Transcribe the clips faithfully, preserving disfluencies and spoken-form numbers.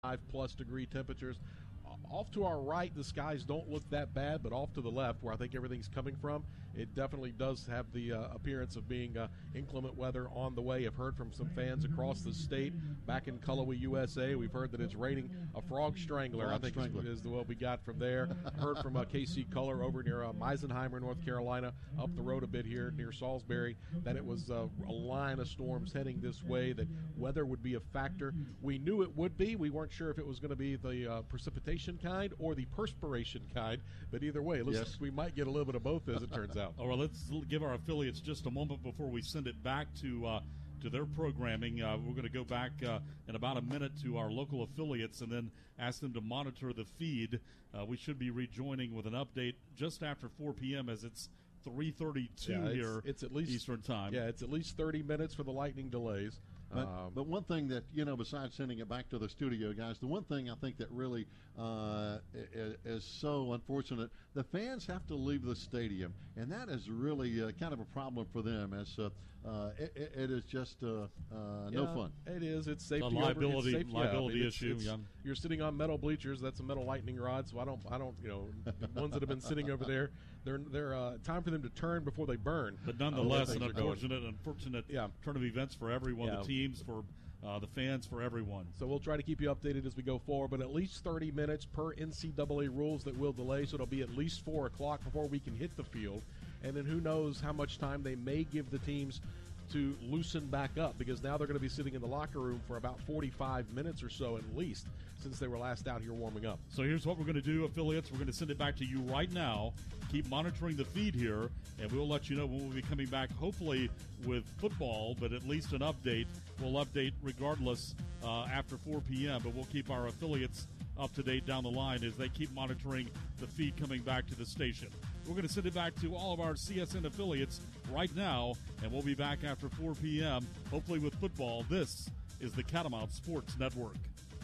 Five-plus degree temperatures. Off to our right, the skies don't look that bad, but off to the left, where I think everything's coming from, it definitely does have the uh, appearance of being uh, inclement weather on the way. I've heard from some fans across the state. Back in Cullowhee, U S A, we've heard that it's raining a frog strangler, frog I think strangler. Is, is the what we got from there. Heard from uh, K C Culler over near uh, Meisenheimer, North Carolina, up the road a bit here near Salisbury, that it was uh, a line of storms heading this way, that weather would be a factor. We knew it would be. We weren't sure if it was going to be the uh, precipitation kind or the perspiration kind, but either way, looks yes. like we might get a little bit of both, as it turns out. All right, let's give our affiliates just a moment before we send it back to uh, to their programming. Uh, we're going to go back uh, in about a minute to our local affiliates and then ask them to monitor the feed. Uh, we should be rejoining with an update just after four p.m. as it's three thirty-two yeah, it's, here it's at least, Eastern Time. Yeah, it's at least thirty minutes for the lightning delays. But, um, but one thing that, you know, besides sending it back to the studio, guys, the one thing I think that really uh, is, is so unfortunate, the fans have to leave the stadium, and that is really uh, kind of a problem for them. As uh, uh, it, it is just uh, uh, no yeah, fun. It is. It's safety. A liability, over, it's safety, liability yeah, I mean, it's, issue. It's, yeah. You're sitting on metal bleachers. That's a metal lightning rod. So I don't, I don't, you know, the ones that have been sitting over there, they're, they're uh, time for them to turn before they burn. But nonetheless, uh, an unfortunate, unfortunate yeah. turn of events for everyone, yeah. the teams, for Uh, the fans, for everyone. So we'll try to keep you updated as we go forward, but at least thirty minutes per N C double A rules that will delay, so it'll be at least four o'clock before we can hit the field. And then who knows how much time they may give the teams to loosen back up, because now they're going to be sitting in the locker room for about forty-five minutes or so at least, since they were last out here warming up. So here's what we're going to do, affiliates. We're going to send it back to you right now. Keep monitoring the feed here, and we'll let you know when we'll be coming back, hopefully with football, but at least an update. We'll update regardless uh, after four p.m., but we'll keep our affiliates up to date down the line as they keep monitoring the feed coming back to the station. We're going to send it back to all of our C S N affiliates right now, and we'll be back after four p.m., hopefully with football. This is the Catamount Sports Network.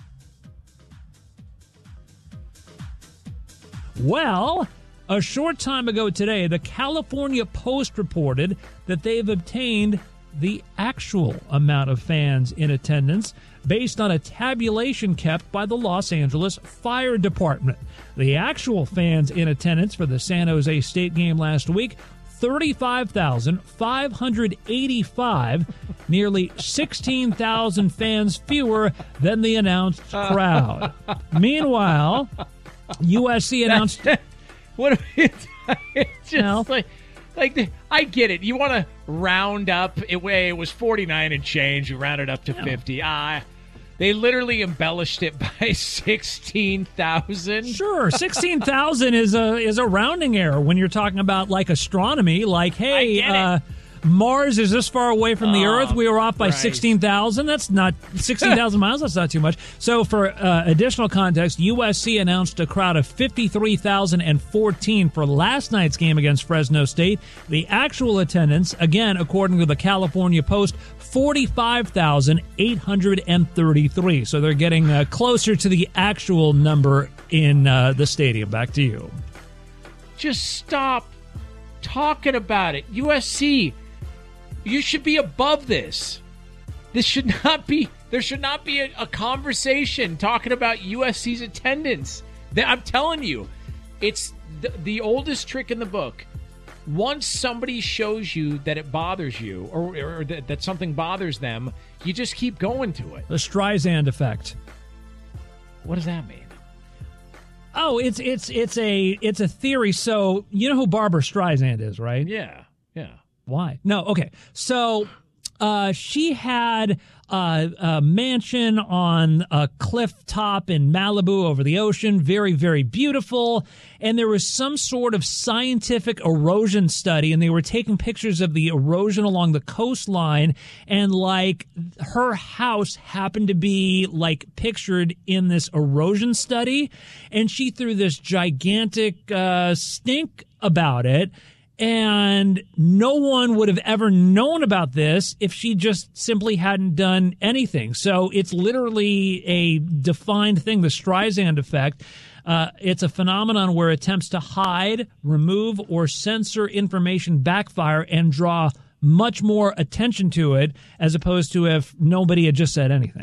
Well, a short time ago today, the California Post reported that they've obtained the actual amount of fans in attendance based on a tabulation kept by the Los Angeles Fire Department. The actual fans in attendance for the San Jose State game last week, thirty-five thousand five hundred eighty-five, nearly sixteen thousand fans fewer than the announced crowd. Meanwhile, U S C announced... What? It's just no. like, like the, I get it. You want to round up. It, it was forty-nine and change. You rounded up to yeah. fifty. Ah, they literally embellished it by sixteen thousand. Sure, sixteen thousand is a is a rounding error when you're talking about like astronomy. Like, hey, uh, Mars is this far away from the oh, Earth. We were off by sixteen thousand. That's not sixteen thousand miles. That's not too much. So for uh, additional context, U S C announced a crowd of fifty-three thousand fourteen for last night's game against Fresno State. The actual attendance, again, according to the California Post, forty-five thousand eight hundred thirty-three. So they're getting uh, closer to the actual number in uh, the stadium. Back to you. Just stop talking about it. U S C, you should be above this. This should not be, there should not be a, a conversation talking about U S C's attendance. I'm telling you, it's the, the oldest trick in the book. Once somebody shows you that it bothers you or, or that, that something bothers them, you just keep going to it. The Streisand effect. What does that mean? Oh, it's it's it's a it's a theory. So you know who Barbara Streisand is, right? Yeah, yeah. Why? No, okay. So uh, she had uh, a mansion on a cliff top in Malibu over the ocean, very, very beautiful. And there was some sort of scientific erosion study, and they were taking pictures of the erosion along the coastline, and like her house happened to be like pictured in this erosion study, and she threw this gigantic uh, stink about it. And no one would have ever known about this if she just simply hadn't done anything. So it's literally a defined thing, the Streisand effect. Uh, it's a phenomenon where attempts to hide, remove, or censor information backfire and draw much more attention to it as opposed to if nobody had just said anything.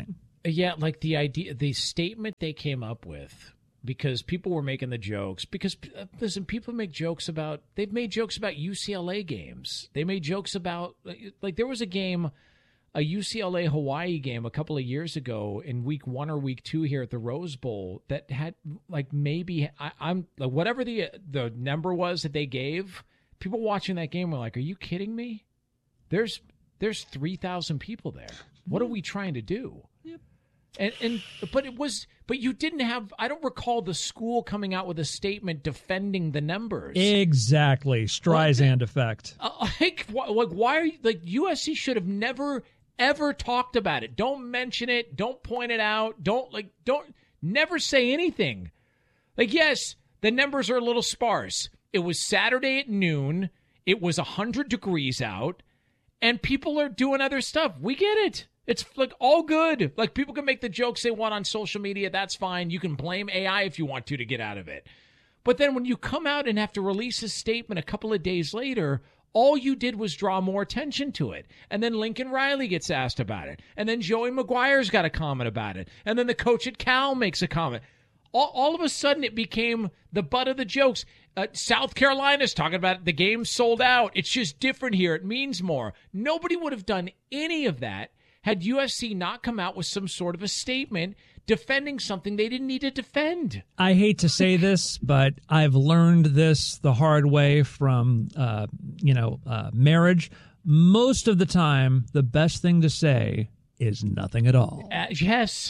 Yeah, like the idea, the statement they came up with, because people were making the jokes. Because, uh, listen, people make jokes about, they've made jokes about U C L A games. They made jokes about, like, there was a game, a U C L A Hawaii game a couple of years ago in week one or week two here at the Rose Bowl that had, like, maybe, I, I'm, like, whatever the the number was that they gave, people watching that game were like, are you kidding me? There's, there's three thousand people there. What are we trying to do? Yep. And, and but it was but you didn't have I don't recall the school coming out with a statement defending the numbers. Exactly. Streisand like, effect. Uh, like, like why are you like U S C should have never ever talked about it. Don't mention it, don't point it out, don't like don't never say anything. Like, yes, the numbers are a little sparse. It was Saturday at noon. It was one hundred degrees out and people are doing other stuff. We get it. It's like all good. Like people can make the jokes they want on social media. That's fine. You can blame A I if you want to to get out of it. But then when you come out and have to release a statement a couple of days later, all you did was draw more attention to it. And then Lincoln Riley gets asked about it. And then Joey McGuire's got a comment about it. And then the coach at Cal makes a comment. All, all of a sudden it became the butt of the jokes. Uh, South Carolina's talking about it. The game's sold out. It's just different here. It means more. Nobody would have done any of that had U S C not come out with some sort of a statement defending something they didn't need to defend. I hate to say this, but I've learned this the hard way from, uh, you know, uh, marriage. Most of the time, the best thing to say is nothing at all. Uh, yes.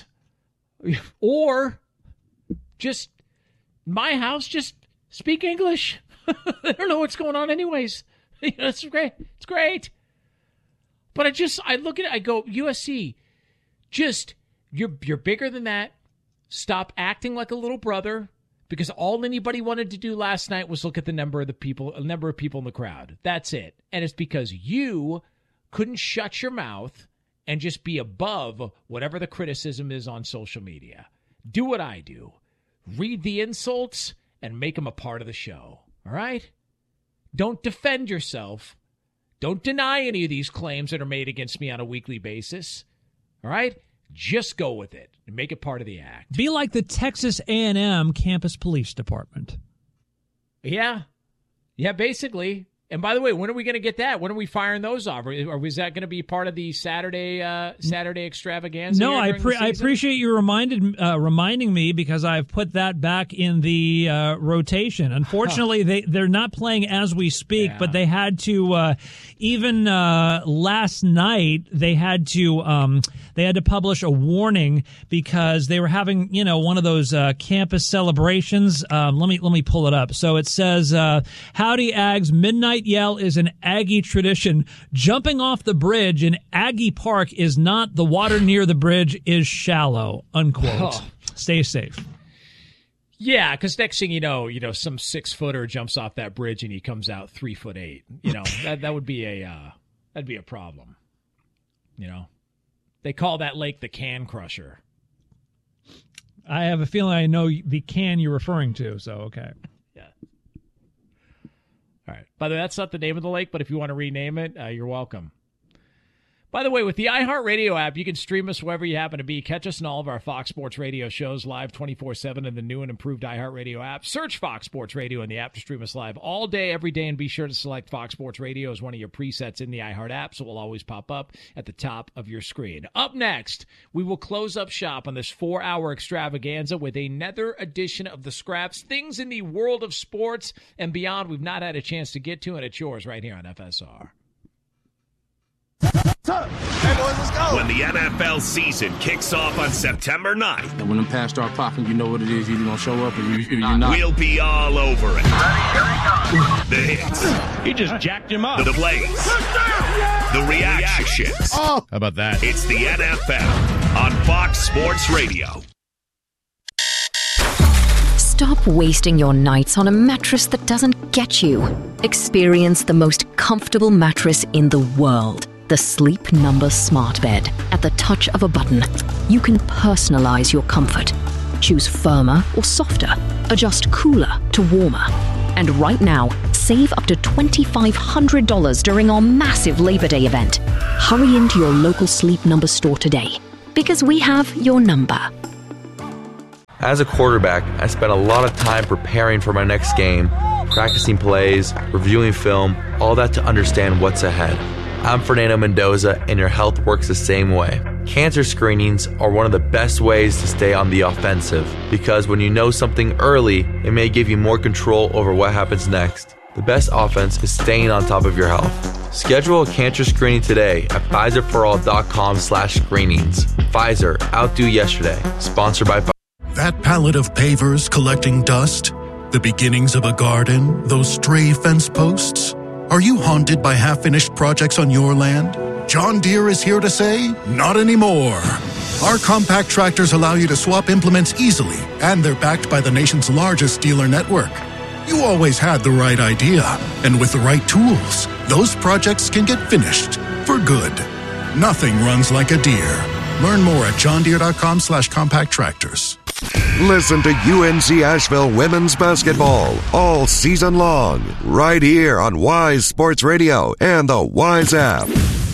Or just, my house, just speak English. I don't know what's going on anyways. You know, it's great. It's great. But I just, I look at it, I go, U S C, just, you're you're bigger than that. Stop acting like a little brother, because all anybody wanted to do last night was look at the number of the people, a number of people in the crowd. That's it. And it's because you couldn't shut your mouth and just be above whatever the criticism is on social media. Do what I do. Read the insults and make them a part of the show. All right? Don't defend yourself. Don't deny any of these claims that are made against me on a weekly basis. All right? Just go with it and make it part of the act. Be like the Texas A and M campus police department. Yeah. Yeah, basically. And by the way, when are we going to get that? When are we firing those off? Or is that going to be part of the Saturday uh, Saturday extravaganza? No, I pre- I appreciate you reminded uh, reminding me, because I've put that back in the uh, rotation. Unfortunately, huh. they they're not playing as we speak, yeah. but they had to uh, even uh, last night they had to um, they had to publish a warning because they were having you know one of those uh, campus celebrations. Um, let me let me pull it up. So it says, uh, "Howdy Ags, midnight yell is an Aggie tradition. Jumping off the bridge in Aggie Park is not. The water near the bridge is shallow." Unquote. Oh. Stay safe. Yeah, because next thing you know, you know, some six footer jumps off that bridge and he comes out three foot eight. You know, that that would be a uh, that'd be a problem. You know, they call that lake the Can Crusher. I have a feeling I know the can you're referring to. So okay. All right. By the way, that's not the name of the lake, but if you want to rename it, uh, you're welcome. By the way, with the iHeartRadio app, you can stream us wherever you happen to be. Catch us in all of our Fox Sports Radio shows live twenty-four seven in the new and improved iHeartRadio app. Search Fox Sports Radio in the app to stream us live all day, every day, and be sure to select Fox Sports Radio as one of your presets in the iHeart app, so it will always pop up at the top of your screen. Up next, we will close up shop on this four-hour extravaganza with another edition of The Scraps, things in the world of sports and beyond we've not had a chance to get to, and it's yours right here on F S R. Hey boys, let's go. When the N F L season kicks off on September ninth. And when them pads start popping, you know what it is. You're going to show up or you, you're not. We'll be all over it. The hits. He just jacked him up. The plays. The reactions. Oh, how about that? It's the N F L on Fox Sports Radio. Stop wasting your nights on a mattress that doesn't get you. Experience the most comfortable mattress in the world. The Sleep Number Smart Bed. At the touch of a button, you can personalize your comfort. Choose firmer or softer. Adjust cooler to warmer. And right now, save up to two thousand five hundred dollars during our massive Labor Day event. Hurry into your local Sleep Number store today. because we have your number. As a quarterback, I spent a lot of time preparing for my next game, practicing plays, reviewing film, all that to understand what's ahead. I'm Fernando Mendoza, and your health works the same way. Cancer screenings are one of the best ways to stay on the offensive, because when you know something early, it may give you more control over what happens next. The best offense is staying on top of your health. Schedule a cancer screening today at Pfizer For All dot com slash screenings. Pfizer, outdo yesterday. Sponsored by Pfizer. That pallet of pavers collecting dust? The beginnings of a garden? Those stray fence posts? Are you haunted by half-finished projects on your land? John Deere is here to say, not anymore. Our compact tractors allow you to swap implements easily, and they're backed by the nation's largest dealer network. You always had the right idea, and with the right tools, those projects can get finished for good. Nothing runs like a Deere. Learn more at john deere dot com slash compact tractors. Listen to U N C Asheville women's basketball all season long, right here on Wise Sports Radio and the Wise app.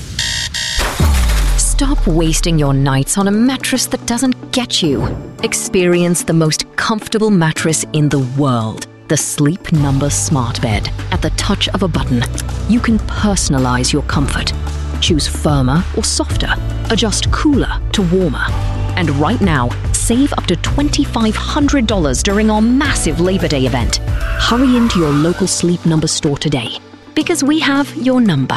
Stop wasting your nights on a mattress that doesn't get you. Experience the most comfortable mattress in the world. The Sleep Number Smart Bed. At the touch of a button, you can personalize your comfort. Choose firmer or softer. Adjust cooler to warmer. And right now, save up to two thousand five hundred dollars during our massive Labor Day event. Hurry into your local Sleep Number store today, because we have your number.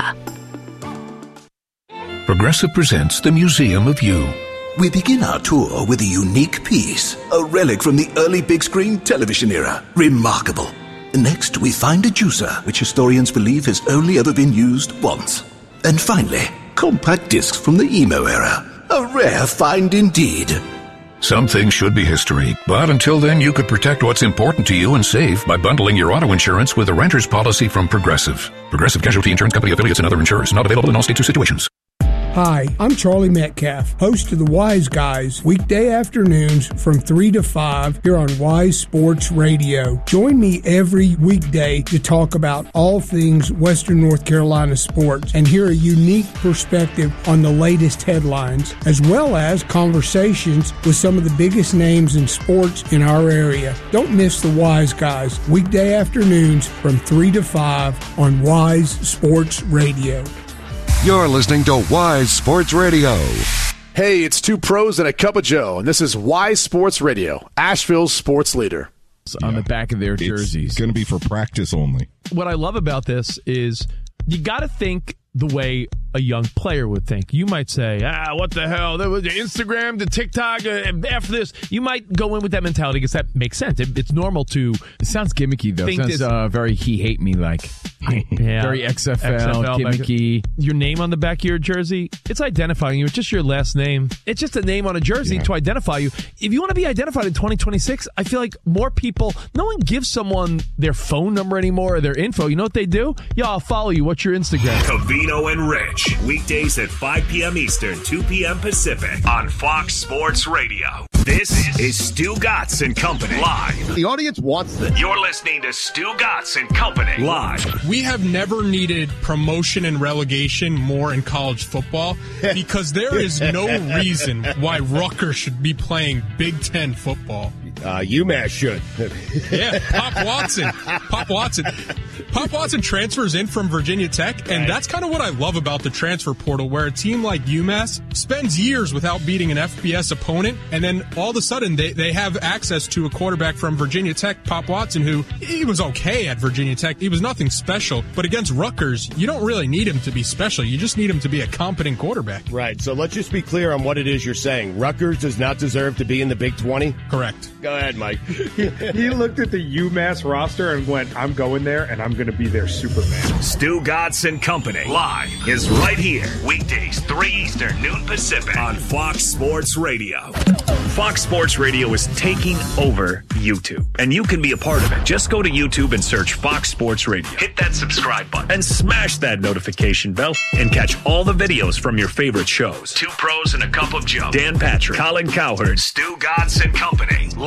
Progressive presents the Museum of You. We begin our tour with a unique piece, a relic from the early big-screen television era. Remarkable. Next, we find a juicer, which historians believe has only ever been used once. And finally, compact discs from the emo era. A rare find indeed. Some things should be history, but until then, you could protect what's important to you and save by bundling your auto insurance with a renter's policy from Progressive. Progressive Casualty Insurance Company affiliates and other insurers. Not available in all states or situations. Hi, I'm Charlie Metcalf, host of the Wise Guys, weekday afternoons from three to five here on Wise Sports Radio. Join me every weekday to talk about all things Western North Carolina sports and hear a unique perspective on the latest headlines, as well as conversations with some of the biggest names in sports in our area. Don't miss the Wise Guys, weekday afternoons from three to five on Wise Sports Radio. You're listening to Wise Sports Radio. Hey, it's two pros and a cup of Joe, and this is Wise Sports Radio, Asheville's sports leader. On yeah. the back of their jerseys. It's going to be for practice only. What I love about this is you got to think the way a young player would think. You might say, ah, what the hell? There was the Instagram, the TikTok, and after this, you might go in with that mentality because that makes sense. It, it's normal to. It sounds gimmicky, though. It sounds uh, very he hate me like. Yeah. Very X F L, X F L gimmicky. Your name on the back of your jersey, it's identifying you. It's just your last name. It's just a name on a jersey yeah. to identify you. If you want to be identified in twenty twenty-six, I feel like more people, no one gives someone their phone number anymore or their info. You know what they do? Yo, I'll follow you. What's your Instagram? Covino and Rich, weekdays at five p.m. Eastern, two p.m. Pacific on Fox Sports Radio. This is Stu Gatz and Company live. The audience wants this. You're listening to Stu Gatz and Company live. We have never needed promotion and relegation more in college football because there is no reason why Rutgers should be playing Big Ten football. Uh, UMass should. Yeah, Pop Watson. Pop Watson. Pop Watson transfers in from Virginia Tech, and that's kind of what I love about the transfer portal, where a team like UMass spends years without beating an F B S opponent, and then all of a sudden they, they have access to a quarterback from Virginia Tech, Pop Watson, who he was okay at Virginia Tech. He was nothing special, but against Rutgers, you don't really need him to be special. You just need him to be a competent quarterback. Right, so let's just be clear on what it is you're saying. Rutgers does not deserve to be in the Big twenty? Correct. Go ahead, Mike. He looked at the UMass roster and went, I'm going there, and I'm going to be their Superman. Stu Gatz and Company live is right here. Weekdays, three Eastern, noon Pacific on Fox Sports Radio. Fox Sports Radio is taking over YouTube, and you can be a part of it. Just go to YouTube and search Fox Sports Radio. Hit that subscribe button and smash that notification bell and catch all the videos from your favorite shows. Two pros and a cup of Joe. Dan Patrick, Colin Cowherd, Stu Gatz and Company live.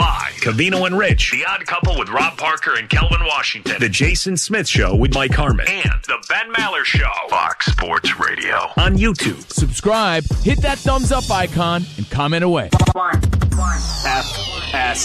Covino and Rich, The Odd Couple with Rob Parker and Kelvin Washington, The Jason Smith Show with Mike Harmon, and The Ben Maller Show. Fox Sports Radio on YouTube. Subscribe, hit that thumbs up icon, and comment away. F S